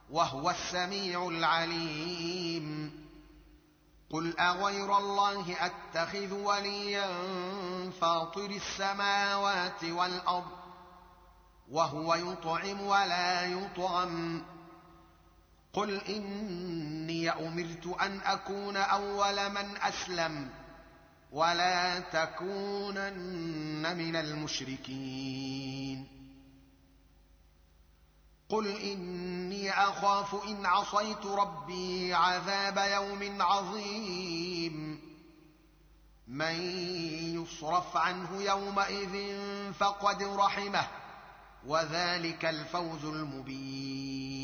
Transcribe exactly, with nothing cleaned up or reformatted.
وهو السميع العليم. قل أغير الله أتخذ وليا فاطر السماوات والأرض وهو يطعم ولا يطعم. قل إني أمرت أن أكون أول من أسلم ولا تكونن من المشركين. قل إني أخاف إن عصيت ربي عذاب يوم عظيم. من يصرف عنه يومئذ فقد رحمه وذلك الفوز المبين.